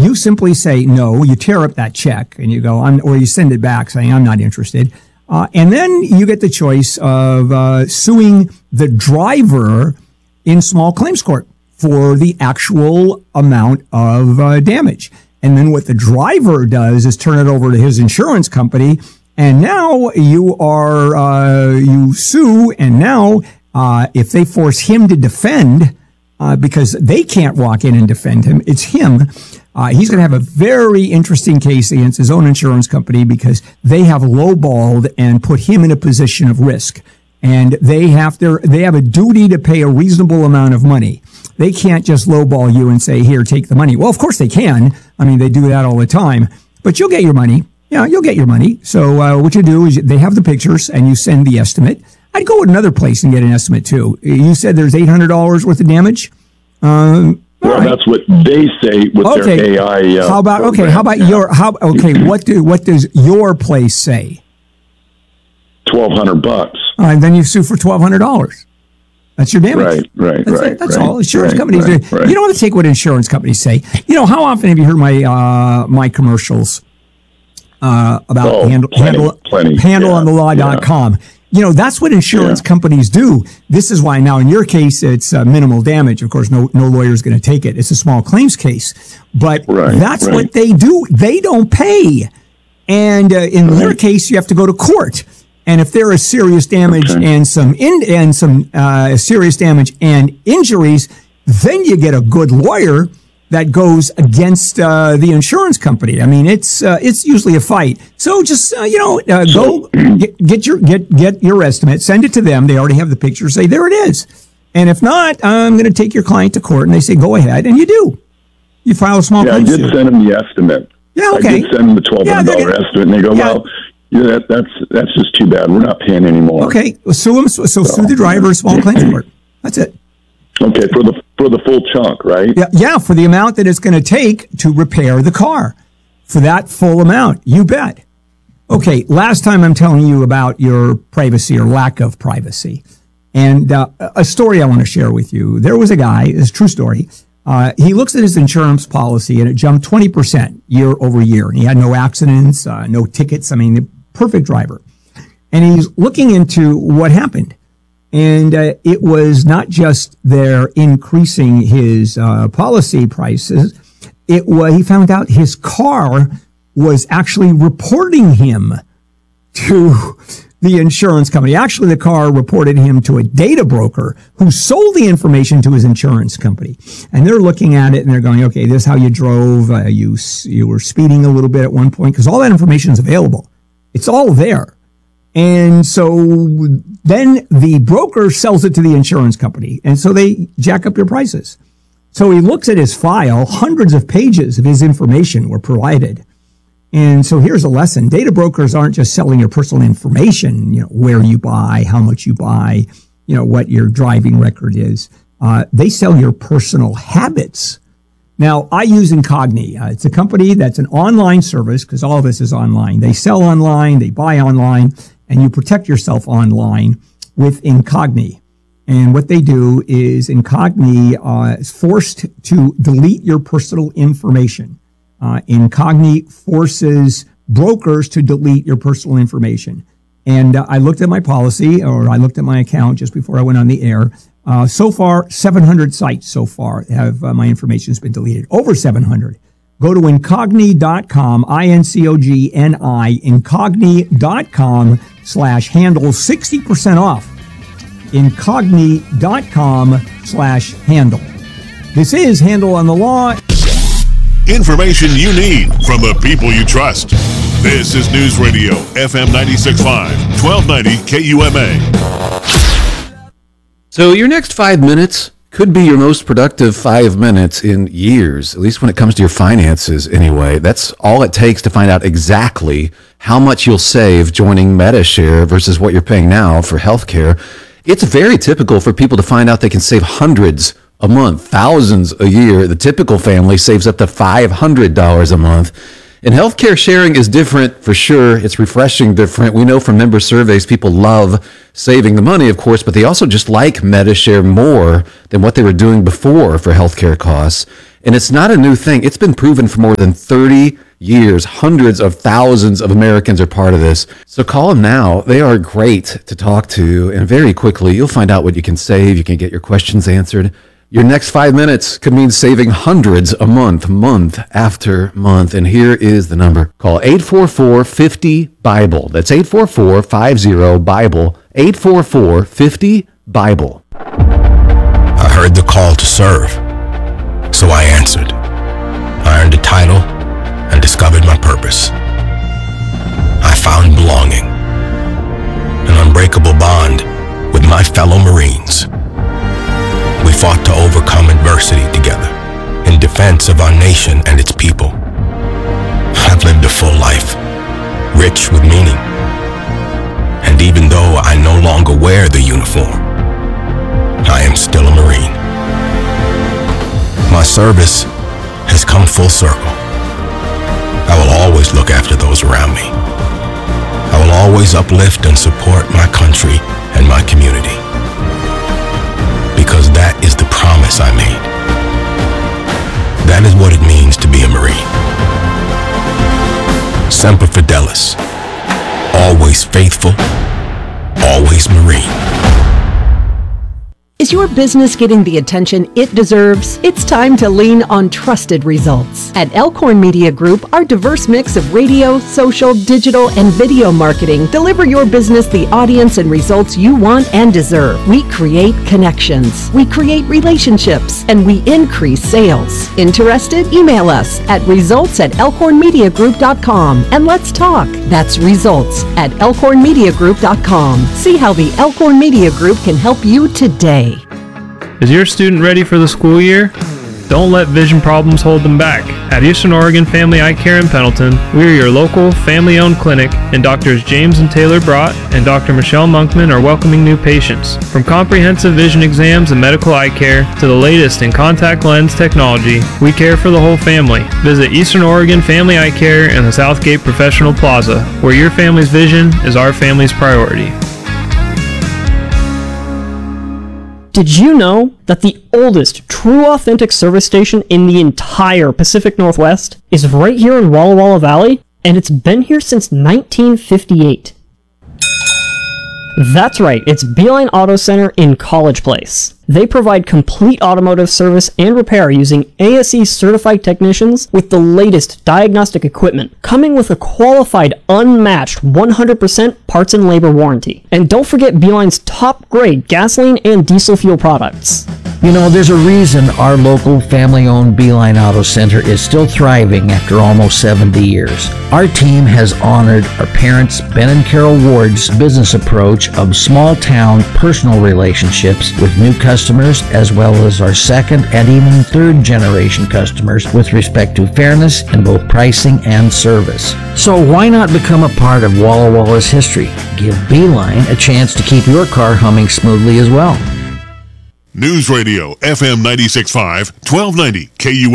you simply say no. You tear up that check and you go, or you send it back saying, I'm not interested. And then you get the choice of suing the driver in small claims court for the actual amount of damage. And then what the driver does is turn it over to his insurance company. And now you sue. And now if they force him to defend, because they can't walk in and defend him, it's him. He's going to have a very interesting case against his own insurance company because they have lowballed and put him in a position of risk. And they have a duty to pay a reasonable amount of money. They can't just lowball you and say, here, take the money. Well, of course they can. I mean, they do that all the time. But you'll get your money. Yeah, you'll get your money. So what you do is they have the pictures and you send the estimate. I'd go to another place and get an estimate, too. You said there's $800 worth of damage? Well, right. That's what they say with their AI. What does your place say? $1,200. And then you sue for $1,200. That's your damage. Right. That's all insurance companies do. You don't want to take what insurance companies say. You know, how often have you heard my commercials about handleonthelaw.com? Yeah. You know, that's what insurance companies do. This is why now in your case, it's minimal damage. Of course, no lawyer is going to take it. It's a small claims case. But that's what they do. They don't pay. And in their case, you have to go to court. And if there is serious damage and some serious damage and injuries, then you get a good lawyer that goes against the insurance company. I mean, it's usually a fight. So just go get your estimate, send it to them. They already have the picture. Say there it is. And if not, I'm going to take your client to court. And they say go ahead, and you do. You file a small claim suit. I did send them the estimate. Yeah, okay. I did send them the $1,200 estimate, and they go, well. Yeah, that's just too bad. We're not paying anymore. Okay, well, sue them. So sue the driver, small claims court. That's it. Okay, for the full chunk, right? Yeah, for the amount that it's going to take to repair the car. For that full amount, you bet. Okay, last time I'm telling you about your privacy or lack of privacy. And a story I want to share with you. There was a guy, it's a true story. He looks at his insurance policy and it jumped 20% year over year. And he had no accidents, no tickets. I mean, perfect driver. And he's looking into what happened. And it was not just their increasing his policy prices. He found out his car was actually reporting him to the insurance company. Actually, the car reported him to a data broker who sold the information to his insurance company. And they're looking at it and they're going, okay, this is how you drove. You were speeding a little bit at one point, because all that information is available. It's all there. And so then the broker sells it to the insurance company. And so they jack up your prices. So he looks at his file. Hundreds of pages of his information were provided. And so here's a lesson. Data brokers aren't just selling your personal information, where you buy, how much you buy, what your driving record is. They sell your personal habits. Now, I use Incogni. It's a company that's an online service, because all of this is online. They sell online, they buy online, and you protect yourself online with Incogni. And what they do is Incogni is forced to delete your personal information. Incogni forces brokers to delete your personal information. And I looked at my policy, or I looked at my account just before I went on the air. So far, 700 sites so far have my information has been deleted. Over 700. Go to Incogni.com, INCOGNI, Incogni.com/handle, 60% off. Incogni.com/handle. This is Handle on the Law. Information you need from the people you trust. This is News Radio, FM 96.5, 1290 KUMA. So your next 5 minutes could be your most productive 5 minutes in years, at least when it comes to your finances anyway. That's all it takes to find out exactly how much you'll save joining MediShare versus what you're paying now for healthcare. It's very typical for people to find out they can save hundreds a month, thousands a year. The typical family saves up to $500 a month. And healthcare sharing is different for sure. It's refreshing different. We know from member surveys, people love saving the money, of course, but they also just like MediShare more than what they were doing before for healthcare costs. And it's not a new thing. It's been proven for more than 30 years. Hundreds of thousands of Americans are part of this. So call them now. They are great to talk to. And very quickly, you'll find out what you can save. You can get your questions answered. Your next 5 minutes could mean saving hundreds a month, month after month. And here is the number. Call 844-50-BIBLE. That's 844-50-BIBLE. 844-50-BIBLE. I heard the call to serve, so I answered. I earned a title and discovered my purpose. I found belonging, an unbreakable bond with my fellow Marines. We fought to overcome adversity together in defense of our nation and its people. I've lived a full life, rich with meaning. And even though I no longer wear the uniform, I am still a Marine. My service has come full circle. I will always look after those around me. I will always uplift and support my country and my community. Because that is the promise I made. That is what it means to be a Marine. Semper Fidelis. Always faithful, always Marine. Is your business getting the attention it deserves? It's time to lean on trusted results. At Elkhorn Media Group, our diverse mix of radio, social, digital, and video marketing deliver your business the audience and results you want and deserve. We create connections, we create relationships, and we increase sales. Interested? Email us at results@elkhornmediagroup.com and let's talk. That's results@elkhornmediagroup.com. See how the Elkhorn Media Group can help you today. Is your student ready for the school year? Don't let vision problems hold them back. At Eastern Oregon Family Eye Care in Pendleton, we are your local family-owned clinic, and Doctors James and Taylor Brott and Dr. Michelle Monkman are welcoming new patients. From comprehensive vision exams and medical eye care to the latest in contact lens technology, we care for the whole family. Visit Eastern Oregon Family Eye Care in the Southgate Professional Plaza, where your family's vision is our family's priority. Did you know that the oldest true authentic service station in the entire Pacific Northwest is right here in Walla Walla Valley? And it's been here since 1958. That's right, it's Beeline Auto Center in College Place. They provide complete automotive service and repair using ASE certified technicians with the latest diagnostic equipment, coming with a qualified, unmatched 100% parts and labor warranty. And don't forget Beeline's top grade gasoline and diesel fuel products. You know, there's a reason our local family-owned Beeline Auto Center is still thriving after almost 70 years. Our team has honored our parents, Ben and Carol Ward's business approach of small-town personal relationships with new customers, as well as our second and even third generation customers with respect to fairness in both pricing and service. So why not become a part of Walla Walla's history? Give Beeline a chance to keep your car humming smoothly as well. News Radio FM 96.5, 1290 KUL.